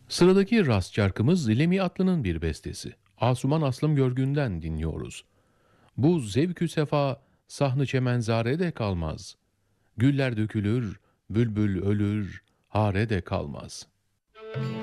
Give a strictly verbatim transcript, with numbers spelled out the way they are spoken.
Sıradaki rast şarkımız Lemi Atlı'nın bir bestesi. Asuman Aslım Görgün'den dinliyoruz. Bu zevkü sefa sahnı çemenzare de kalmaz. Güller dökülür, bülbül ölür, hare de kalmaz.